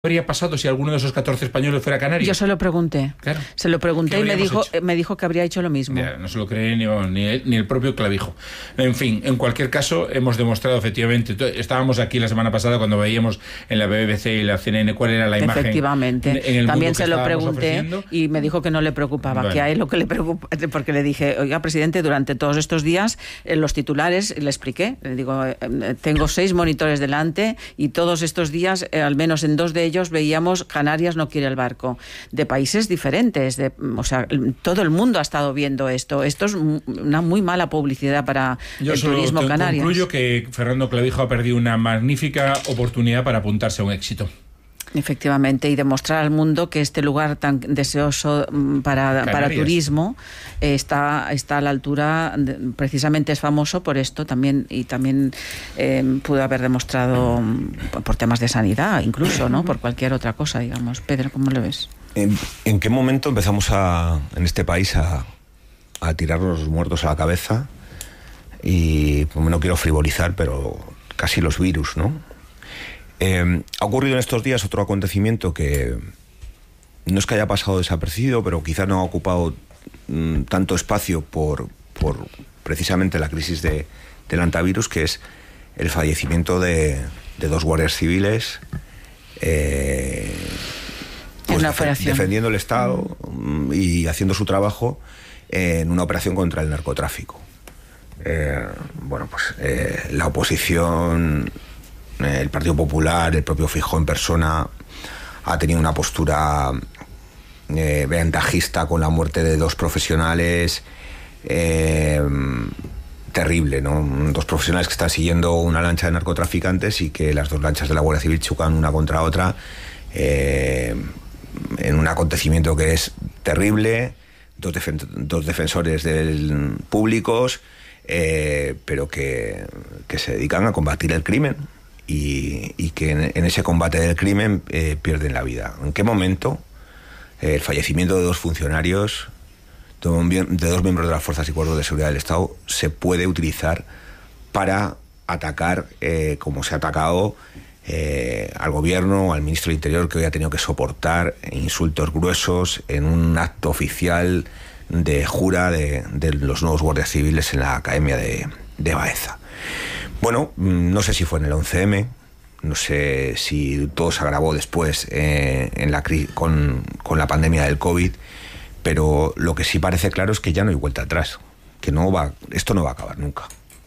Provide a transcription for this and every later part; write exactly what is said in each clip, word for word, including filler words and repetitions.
habría pasado si alguno de esos catorce españoles fuera canario? Yo se lo pregunté. Claro. Se lo pregunté y me dijo, hecho? me dijo que habría hecho lo mismo. Ya, no se lo cree ni, ni, el, ni el propio Clavijo. En fin, en cualquier caso, hemos demostrado efectivamente. Estábamos aquí la semana pasada cuando veíamos en la B B C y la C N N cuál era la imagen. Efectivamente. En el También se lo pregunté ofreciendo. Y me dijo que no le preocupaba, bueno. que a él lo que le preocupa, porque le dije, oiga, presidente, durante todos estos días, en los titulares, le expliqué, le digo, tengo seis monitores delante y todos estos días, eh, al menos en dos de ellos, veíamos Canarias no quiere el barco, de países diferentes, de, o sea, todo el mundo ha estado viendo esto. Esto es una muy mala publicidad para Yo el turismo canario. Yo concluyo que Fernando Clavijo ha perdido una magnífica oportunidad para apuntarse a un éxito. Efectivamente, y demostrar al mundo que este lugar tan deseoso para, para turismo eh, está, está a la altura, de, precisamente es famoso por esto también, y también eh, pudo haber demostrado por temas de sanidad, incluso, ¿no? Por cualquier otra cosa, digamos. Pedro, ¿cómo lo ves? ¿En, en qué momento empezamos a, en este país a, a tirarnos los muertos a la cabeza? Y pues, no quiero frivolizar, pero casi los virus, ¿no? Eh, ha ocurrido en estos días otro acontecimiento que no es que haya pasado desapercibido, pero quizás no ha ocupado mm, tanto espacio por, por precisamente la crisis de, del antivirus, que es el fallecimiento de, de dos guardias civiles eh, pues def- defendiendo el Estado mm. y haciendo su trabajo en una operación contra el narcotráfico. Eh, bueno, pues eh, la oposición, el Partido Popular, el propio Feijóo en persona, ha tenido una postura eh, ventajista con la muerte de dos profesionales eh, terrible, ¿no? Dos profesionales que están siguiendo una lancha de narcotraficantes y que las dos lanchas de la Guardia Civil chocan una contra otra eh, en un acontecimiento que es terrible, dos, defen- dos defensores del, públicos, eh, pero que, que se dedican a combatir el crimen. Y, y que en, en ese combate del crimen eh, pierden la vida. ¿En qué momento eh, el fallecimiento de dos funcionarios, de, un, de dos miembros de las Fuerzas y Cuerpos de Seguridad del Estado, se puede utilizar para atacar, eh, como se ha atacado eh, al gobierno o al ministro del Interior, que hoy ha tenido que soportar insultos gruesos en un acto oficial de jura de, de los nuevos guardias civiles en la Academia de, de Baeza? Bueno, no sé si fue en el once eme, no sé si todo se agravó después eh, en la cri- con, con la pandemia del COVID, pero lo que sí parece claro es que ya no hay vuelta atrás, que no va, esto no va a acabar nunca.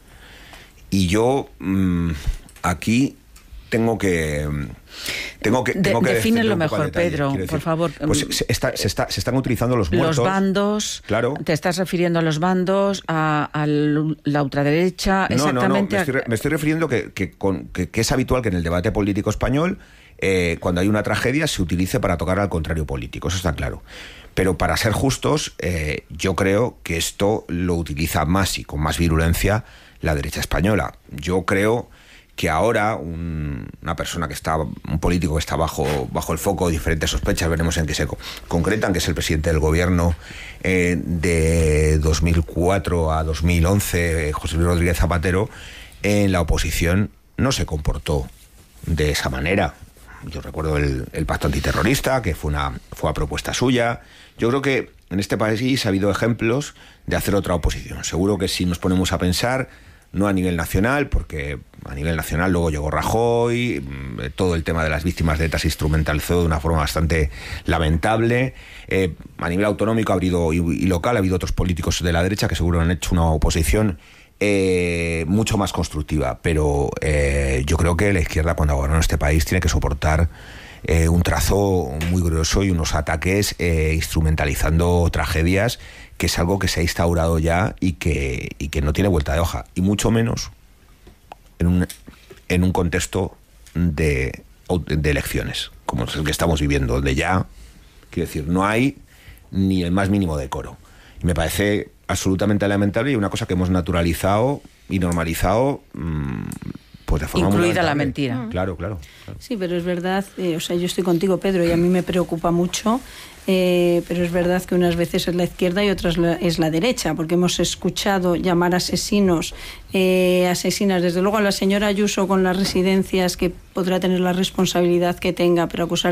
Y yo mmm, aquí tengo que... Tengo que, tengo de, que defínelo mejor, detalle, Pedro, decir, por favor. Pues se, está, se, está, se están utilizando los muertos. Los bandos. Claro. Te estás refiriendo a los bandos, a, a la ultraderecha, no, exactamente. No, no, me estoy, me estoy refiriendo que, que, con, que, que es habitual que en el debate político español, eh, cuando hay una tragedia, se utilice para tocar al contrario político, eso está claro. Pero para ser justos, eh, yo creo que esto lo utiliza más y con más virulencia la derecha española. Yo creo que ahora un, una persona que está, un político que está bajo, bajo el foco de diferentes sospechas, veremos en qué se co- concretan, que es el presidente del gobierno eh, de dos mil cuatro a dos mil once, eh, José Luis Rodríguez Zapatero, en la oposición no se comportó de esa manera. Yo recuerdo el, el pacto antiterrorista, que fue una, fue una propuesta suya. Yo creo que en este país ha habido ejemplos de hacer otra oposición. Seguro que si nos ponemos a pensar, no a nivel nacional, porque a nivel nacional luego llegó Rajoy, todo el tema de las víctimas de ETA se instrumentalizó de una forma bastante lamentable. Eh, a nivel autonómico ha habido, y, y local ha habido otros políticos de la derecha que seguro han hecho una oposición eh, mucho más constructiva, pero eh, yo creo que la izquierda, cuando gobierna este país, tiene que soportar eh, un trazo muy grueso y unos ataques eh, instrumentalizando tragedias, que es algo que se ha instaurado ya y que, y que no tiene vuelta de hoja, y mucho menos en un, en un contexto de, de elecciones, como es el que estamos viviendo, donde ya, quiero decir, no hay ni el más mínimo decoro. Y me parece absolutamente lamentable y una cosa que hemos naturalizado y normalizado mmm, pues pues de forma incluida muy la mentira. Claro, claro, claro. Sí, pero es verdad, eh, o sea, yo estoy contigo, Pedro, y a mí me preocupa mucho, eh, pero es verdad que unas veces es la izquierda y otras la, es la derecha, porque hemos escuchado llamar asesinos, eh, asesinas, desde luego a la señora Ayuso con las residencias, que podrá tener la responsabilidad que tenga, pero acusar